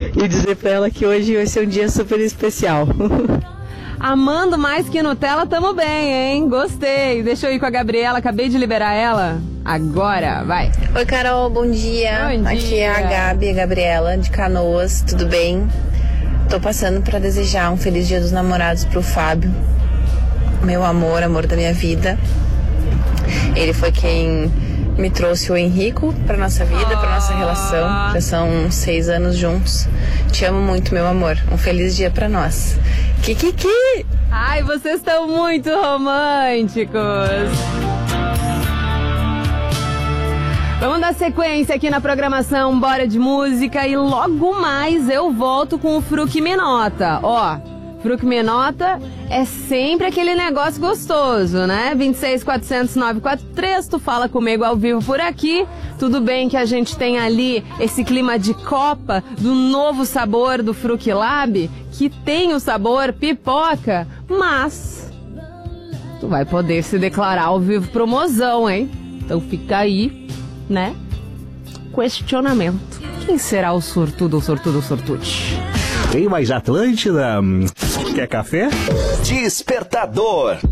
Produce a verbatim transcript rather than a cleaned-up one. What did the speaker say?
e dizer pra ela que hoje vai ser um dia super especial. Amando mais que Nutella, tamo bem, hein? Gostei. Deixa eu ir com a Gabriela, acabei de liberar ela. Agora, vai. Oi, Carol, bom dia. Bom dia. Aqui é a Gabi, a Gabriela, de Canoas, tudo bem? Tô passando pra desejar um feliz dia dos namorados pro Fábio. Meu amor, amor da minha vida. Ele foi quem me trouxe o Henrico pra nossa vida, pra nossa relação. Já são seis anos juntos. Te amo muito, meu amor. Um feliz dia pra nós. Kikiki! Ai, vocês estão muito românticos. Vamos dar sequência aqui na programação Bora de Música e logo mais eu volto com o Fruc Me Nota. Ó, Fruc Me Nota é sempre aquele negócio gostoso, né? vinte e seis, quatrocentos, nove quatro três, tu fala comigo ao vivo por aqui. Tudo bem que a gente tem ali esse clima de copa do novo sabor do Fruc Lab, que tem o sabor pipoca, mas tu vai poder se declarar ao vivo pro mozão, hein? Então fica aí, né? Questionamento. Quem será o sortudo ou sortudo ou sortude? Tem mais Atlântida? Quer café? Despertador.